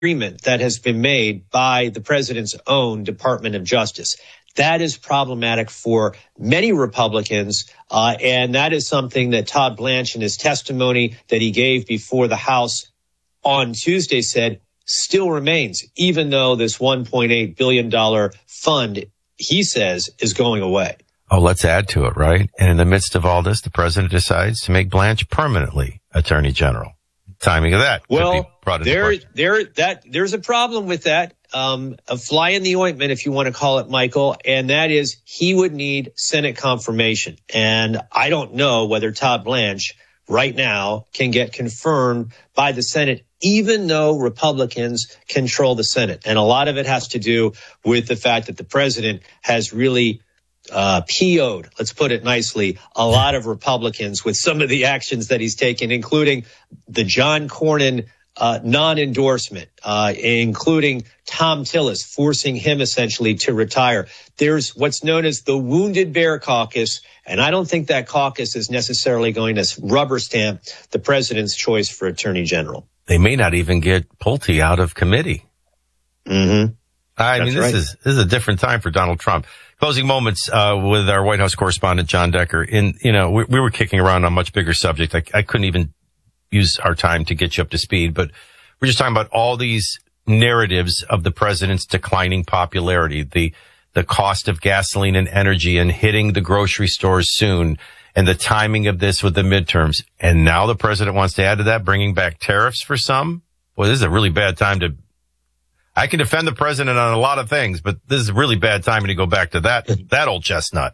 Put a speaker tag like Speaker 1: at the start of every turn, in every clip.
Speaker 1: agreement that has been made by the president's own Department of Justice. That is problematic for many Republicans, and that is something that Todd Blanche in his testimony that he gave before the House on Tuesday said still remains, even though this $1.8 billion fund, he says, is going away.
Speaker 2: Oh, let's add to it, right? And in the midst of all this, the president decides to make Blanche permanently Attorney General. Timing of that.
Speaker 1: Well, there's a problem with that. A fly in the ointment, if you want to call it, Michael, and that is he would need Senate confirmation. And I don't know whether Todd Blanche right now can get confirmed by the Senate, even though Republicans control the Senate. And a lot of it has to do with the fact that the president has really PO'd, let's put it nicely, a lot of Republicans with some of the actions that he's taken, including the John Cornyn non-endorsement, including Tom Tillis, forcing him essentially to retire. There's what's known as the Wounded Bear Caucus, and I don't think that caucus is necessarily going to rubber stamp the president's choice for Attorney General.
Speaker 2: They may not even get Pulte out of committee.
Speaker 1: Mm-hmm.
Speaker 2: This is a different time for Donald Trump. Closing moments with our White House correspondent, John Decker. We were kicking around on a much bigger subject. I couldn't even use our time to get you up to speed, but we're just talking about all these narratives of the president's declining popularity, the cost of gasoline and energy and hitting the grocery stores soon, and the timing of this with the midterms. And now the president wants to add to that, bringing back tariffs for some. Well, this is a really bad time to... I can defend the president on a lot of things, but this is a really bad time to go back to that old chestnut.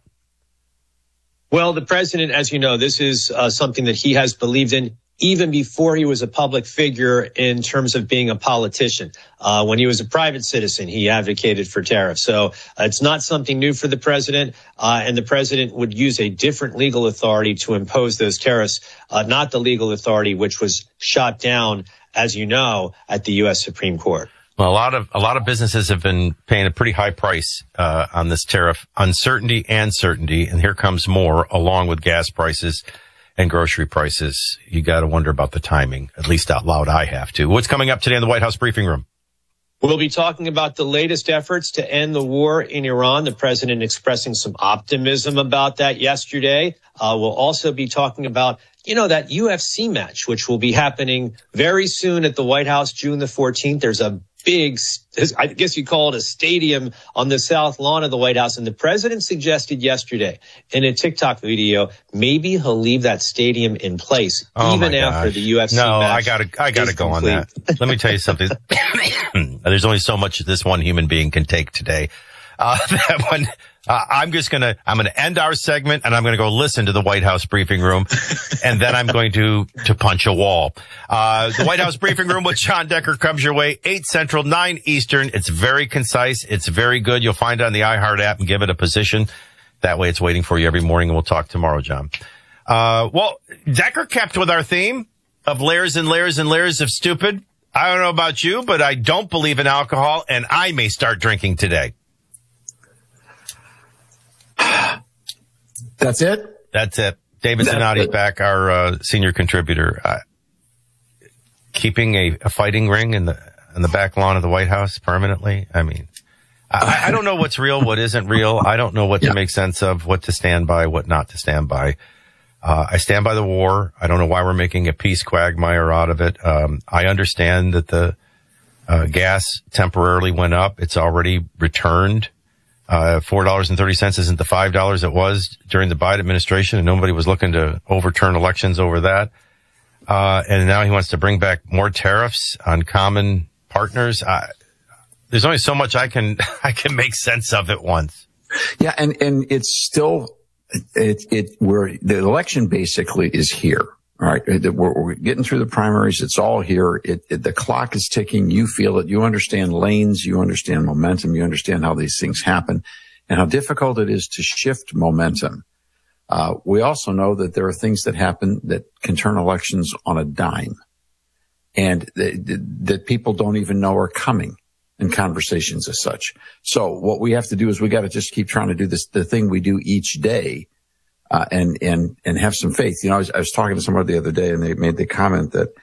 Speaker 1: Well, the president, as you know, this is something that he has believed in even before he was a public figure in terms of being a politician. When he was a private citizen, he advocated for tariffs. So it's not something new for the president, and the president would use a different legal authority to impose those tariffs, not the legal authority which was shot down, as you know, at the U.S. Supreme Court.
Speaker 2: Well, a lot of businesses have been paying a pretty high price on this tariff uncertainty and certainty, and here comes more along with gas prices and grocery prices. You got to wonder about the timing. At least out loud, I have to. What's coming up today in the White House briefing room?
Speaker 1: We'll be talking about the latest efforts to end the war in Iran. The president expressing some optimism about that yesterday. We'll also be talking about that UFC match, which will be happening very soon at the White House, June the 14th. There's a big, I guess you call it a stadium on the south lawn of the White House. And the president suggested yesterday in a TikTok video, maybe he'll leave that stadium in place even after the UFC match. No,
Speaker 2: I gotta go on that. Let me tell you something. There's only so much this one human being can take today. I'm going to end our segment and I'm going to go listen to the White House briefing room, and then I'm going to punch a wall. The White House briefing room with John Decker comes your way 8 Central, 9 Eastern. It's very concise. It's very good. You'll find it on the iHeart app and give it a position. That way it's waiting for you every morning, and we'll talk tomorrow, John. Decker kept with our theme of layers and layers and layers of stupid. I don't know about you, but I don't believe in alcohol, and I may start drinking today.
Speaker 3: That's it?
Speaker 2: That's it. David Zanotti back, our senior contributor. Keeping a fighting ring in the back lawn of the White House permanently. I mean, I don't know what's real, what isn't real. I don't know what to make sense of, what to stand by, what not to stand by. I stand by the war. I don't know why we're making a peace quagmire out of it. I understand that the gas temporarily went up. It's already returned. $4.30 isn't the $5 it was during the Biden administration, and nobody was looking to overturn elections over that. And now he wants to bring back more tariffs on common partners. There's only so much I can make sense of at once.
Speaker 3: Yeah. And it's still, where the election basically is here. All right. We're getting through the primaries. It's all here. The clock is ticking. You feel it. You understand lanes. You understand momentum. You understand how these things happen and how difficult it is to shift momentum. We also know that there are things that happen that can turn elections on a dime, and that people don't even know are coming in conversations as such. So what we have to do is we got to just keep trying to do the thing we do each day. And have some faith. I was talking to someone the other day, and they made the comment that,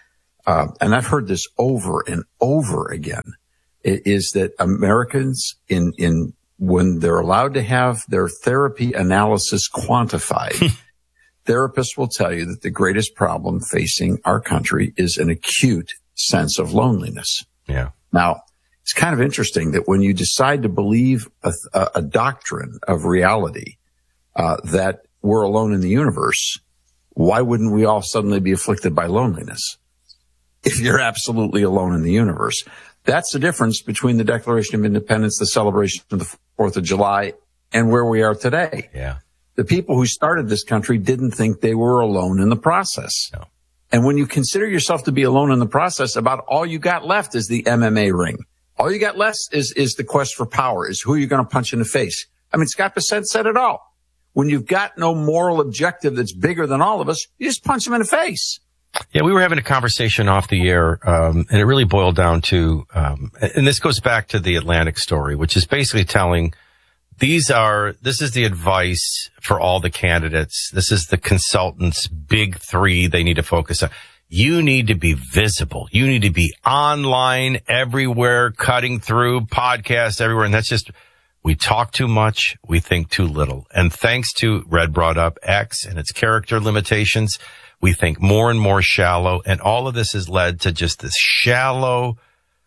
Speaker 3: and I've heard this over and over again, is that Americans when they're allowed to have their therapy analysis quantified, therapists will tell you that the greatest problem facing our country is an acute sense of loneliness.
Speaker 2: Yeah.
Speaker 3: Now, it's kind of interesting that when you decide to believe a doctrine of reality, that we're alone in the universe, why wouldn't we all suddenly be afflicted by loneliness if you're absolutely alone in the universe? That's the difference between the Declaration of Independence, the celebration of the 4th of July, and where we are today.
Speaker 2: Yeah.
Speaker 3: The people who started this country didn't think they were alone in the process.
Speaker 2: No.
Speaker 3: And when you consider yourself to be alone in the process, about all you got left is the MMA ring. All you got left is the quest for power, is who you're going to punch in the face. I mean, Scott Bessent said it all. When you've got no moral objective that's bigger than all of us, you just punch them in the face.
Speaker 2: Yeah, we were having a conversation off the air, and it really boiled down to, and this goes back to the Atlantic story, which is basically telling this is the advice for all the candidates. This is the consultants' big three they need to focus on. You need to be visible. You need to be online everywhere, cutting through podcasts everywhere. And that's just, we talk too much. We think too little. And thanks to, Red brought up X and its character limitations, we think more and more shallow. And all of this has led to just this shallow,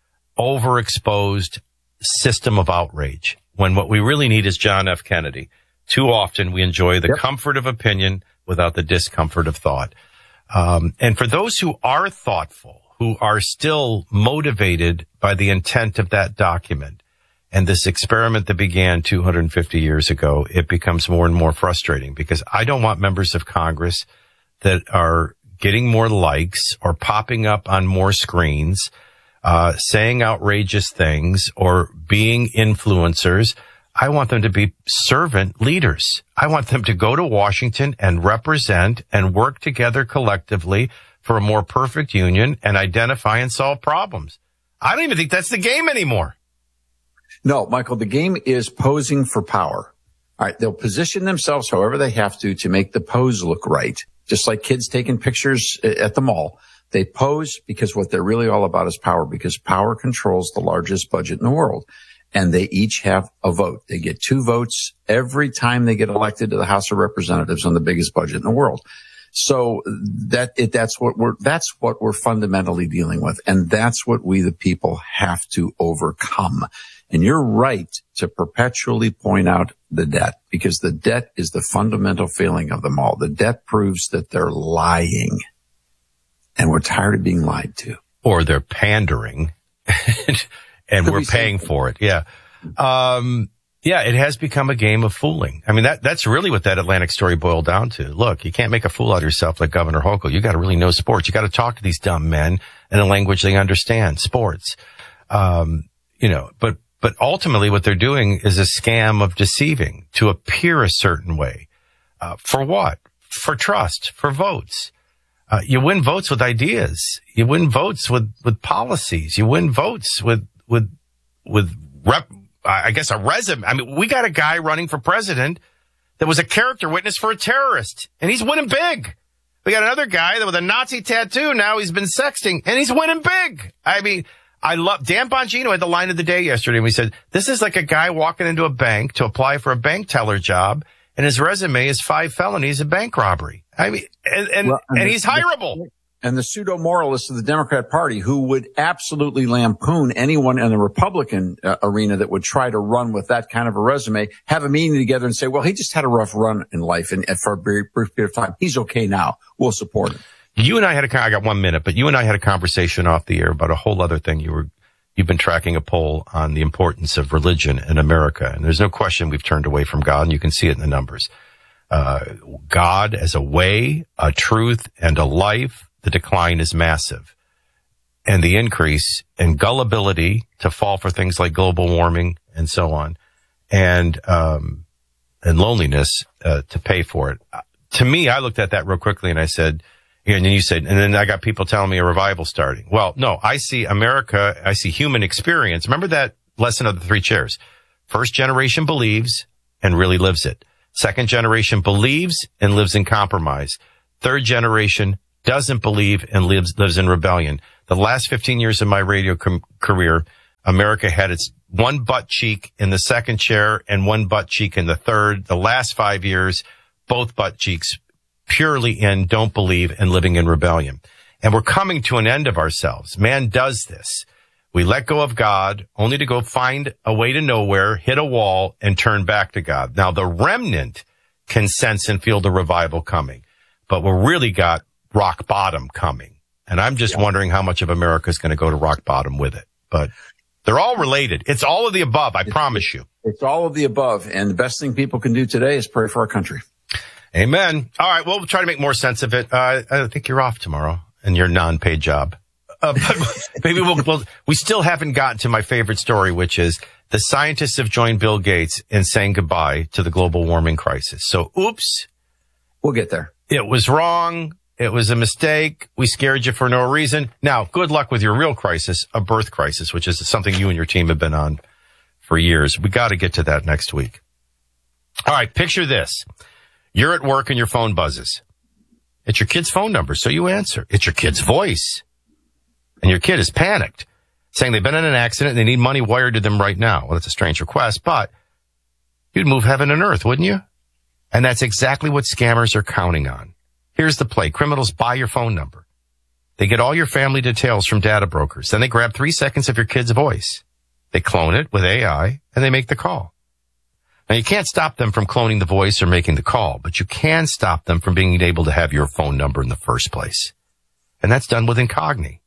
Speaker 2: overexposed system of outrage. When what we really need is John F. Kennedy. Too often we enjoy the comfort of opinion without the discomfort of thought. And for those who are thoughtful, who are still motivated by the intent of that document and this experiment that began 250 years ago, it becomes more and more frustrating, because I don't want members of Congress that are getting more likes or popping up on more screens, saying outrageous things or being influencers. I want them to be servant leaders. I want them to go to Washington and represent and work together collectively for a more perfect union and identify and solve problems. I don't even think that's the game anymore.
Speaker 3: No, Michael, the game is posing for power. All right. They'll position themselves however they have to make the pose look right. Just like kids taking pictures at the mall. They pose because what they're really all about is power, because power controls the largest budget in the world. And they each have a vote. They get 2 votes every time they get elected to the House of Representatives on the biggest budget in the world. So that's what we're fundamentally dealing with. And that's what we, the people, have to overcome. And you're right to perpetually point out the debt, because the debt is the fundamental failing of them all. The debt proves that they're lying, and we're tired of being lied to.
Speaker 2: Or they're pandering. And we're paying for it. Yeah. Yeah, it has become a game of fooling. I mean, that's really what that Atlantic story boiled down to. Look, you can't make a fool out of yourself like Governor Hochul. You got to really know sports. You got to talk to these dumb men in a language they understand, sports. But ultimately what they're doing is a scam of deceiving to appear a certain way. For what? For trust, for votes. You win votes with ideas. You win votes with policies. You win votes with a resume. I mean, we got a guy running for president that was a character witness for a terrorist, and he's winning big. We got another guy that with a Nazi tattoo, now he's been sexting, and he's winning big. I mean, I love Dan Bongino had the line of the day yesterday, and we said, this is like a guy walking into a bank to apply for a bank teller job, and his resume is 5 felonies of bank robbery. I mean, and he's hireable.
Speaker 3: And the pseudo-moralists of the Democrat Party, who would absolutely lampoon anyone in the Republican arena that would try to run with that kind of a resume, have a meeting together and say, well, he just had a rough run in life and for a very brief period of time. He's okay now. We'll support him.
Speaker 2: You and I I got 1 minute, but you and I had a conversation off the air about a whole other thing. You've been tracking a poll on the importance of religion in America. And there's no question we've turned away from God, and you can see it in the numbers. God as a way, a truth, and a life. The decline is massive, and the increase in gullibility to fall for things like global warming and so on, and loneliness to pay for it. To me, I looked at that real quickly and I said, and then you said, and then I got people telling me a revival starting. Well, no, I see America, I see human experience. Remember that lesson of the 3 chairs? First generation believes and really lives it. Second generation believes and lives in compromise. Third generation doesn't believe and lives in rebellion. The last 15 years of my radio career, America had its one butt cheek in the second chair and one butt cheek in the third. The last 5 years, both butt cheeks purely in don't believe and living in rebellion. And we're coming to an end of ourselves. Man does this. We let go of God only to go find a way to nowhere, hit a wall, and turn back to God. Now, the remnant can sense and feel the revival coming, but we're really got rock bottom coming. And I'm just wondering how much of America is going to go to rock bottom with it. But they're all related. It's all of the above, I promise you.
Speaker 3: It's all of the above. And the best thing people can do today is pray for our country.
Speaker 2: Amen. All right. Well, we'll try to make more sense of it. I think you're off tomorrow in your non-paid job. But maybe we still haven't gotten to my favorite story, which is the scientists have joined Bill Gates in saying goodbye to the global warming crisis. So, oops.
Speaker 3: We'll get there.
Speaker 2: It was wrong. It was a mistake. We scared you for no reason. Now, good luck with your real crisis, a birth crisis, which is something you and your team have been on for years. We got to get to that next week. All right. Picture this. You're at work and your phone buzzes. It's your kid's phone number, so you answer. It's your kid's voice. And your kid is panicked, saying they've been in an accident and they need money wired to them right now. Well, that's a strange request, but you'd move heaven and earth, wouldn't you? And that's exactly what scammers are counting on. Here's the play. Criminals buy your phone number. They get all your family details from data brokers. Then they grab 3 seconds of your kid's voice. They clone it with AI and they make the call. Now, you can't stop them from cloning the voice or making the call, but you can stop them from being able to have your phone number in the first place. And that's done with Incogni,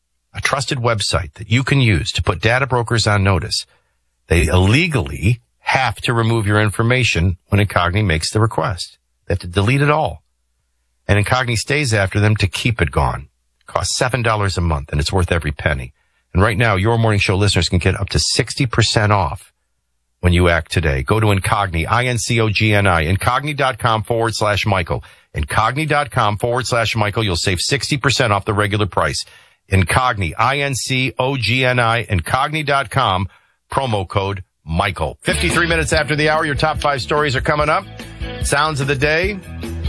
Speaker 2: a trusted website that you can use to put data brokers on notice. They illegally have to remove your information when Incogni makes the request. They have to delete it all. And Incogni stays after them to keep it gone. It costs $7 a month, and it's worth every penny. And right now, your morning show listeners can get up to 60% off when you act today. Go to Incogni, I-N-C-O-G-N-I, Incogni.com/Michael. Incogni.com/Michael. You'll save 60% off the regular price. Incogni, I-N-C-O-G-N-I, Incogni.com, promo code Michael. 53 minutes after the hour, your top 5 stories are coming up. Sounds of the day.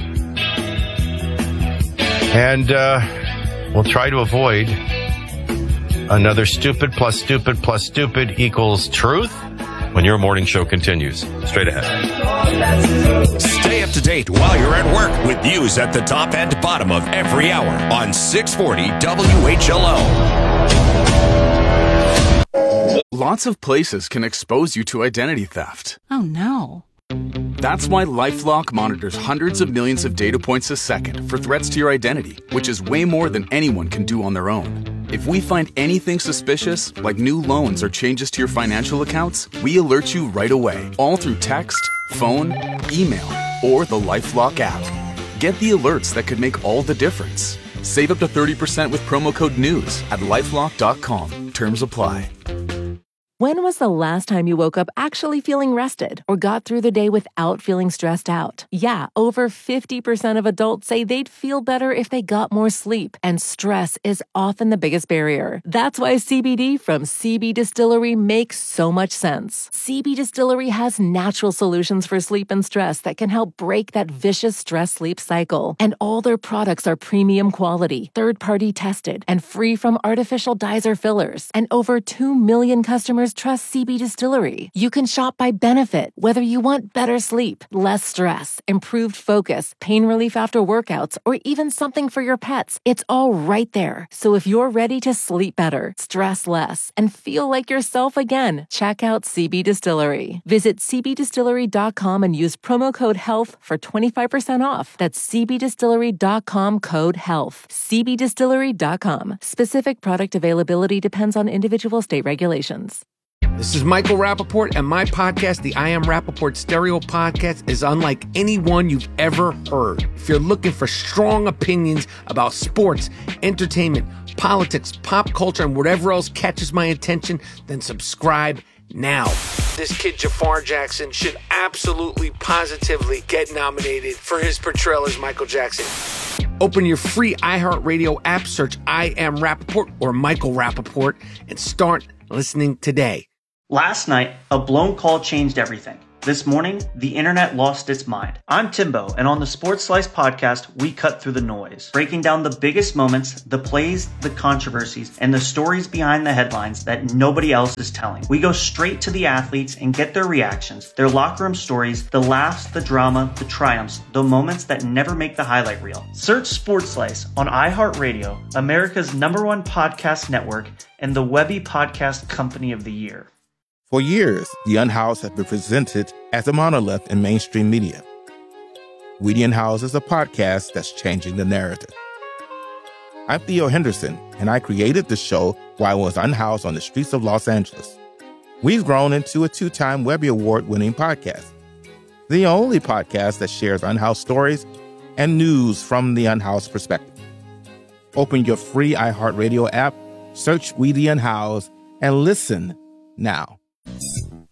Speaker 2: And we'll try to avoid another stupid plus stupid plus stupid equals truth when your morning show continues. Straight ahead.
Speaker 4: Stay up to date while you're at work with news at the top and bottom of every hour on 640 WHLO.
Speaker 5: Lots of places can expose you to identity theft.
Speaker 6: Oh, no.
Speaker 5: That's why LifeLock monitors hundreds of millions of data points a second for threats to your identity, which is way more than anyone can do on their own. If we find anything suspicious, like new loans or changes to your financial accounts, we alert you right away, all through text, phone, email, or the LifeLock app. Get the alerts that could make all the difference. Save up to 30% with promo code NEWS at LifeLock.com. Terms apply.
Speaker 7: When was the last time you woke up actually feeling rested or got through the day without feeling stressed out? Yeah, over 50% of adults say they'd feel better if they got more sleep, and stress is often the biggest barrier. That's why CBD from CB Distillery makes so much sense. CB Distillery has natural solutions for sleep and stress that can help break that vicious stress-sleep cycle. And all their products are premium quality, third-party tested, and free from artificial dyes or fillers. And over 2 million customers trust CB Distillery. You can shop by benefit, whether you want better sleep, less stress, improved focus, pain relief after workouts, or even something for your pets. It's all right there. So if you're ready to sleep better, stress less, and feel like yourself again, check out CB Distillery. Visit cbdistillery.com and use promo code HEALTH for 25% off. That's cbdistillery.com code HEALTH. cbdistillery.com. Specific product availability depends on individual state regulations.
Speaker 8: This is Michael Rappaport, and my podcast, the I Am Rappaport Stereo Podcast, is unlike any one you've ever heard. If you're looking for strong opinions about sports, entertainment, politics, pop culture, and whatever else catches my attention, then subscribe now. This kid Jafar Jackson should absolutely, positively get nominated for his portrayal as Michael Jackson. Open your free iHeartRadio app, search I Am Rappaport or Michael Rappaport, and start listening today.
Speaker 9: Last night, a blown call changed everything.
Speaker 6: This morning, the internet lost its mind. I'm Timbo, and on the Sports Slice podcast, we cut through the noise, breaking down the biggest moments, the plays, the controversies, and the stories behind the headlines that nobody else is telling. We go straight to the athletes and get their reactions, their locker room stories, the laughs, the drama, the triumphs, the moments that never make the highlight reel. Search Sports Slice on iHeartRadio, America's #1 podcast network, and the Webby Podcast Company of the Year.
Speaker 9: For years, The Unhoused has been presented as a monolith in mainstream media. We The Unhoused is a podcast that's changing the narrative. I'm Theo Henderson, and I created the show while I was unhoused on the streets of Los Angeles. We've grown into a 2-time Webby Award-winning podcast, the only podcast that shares unhoused stories and news from the unhoused perspective. Open your free iHeartRadio app, search We The Unhoused, and listen now.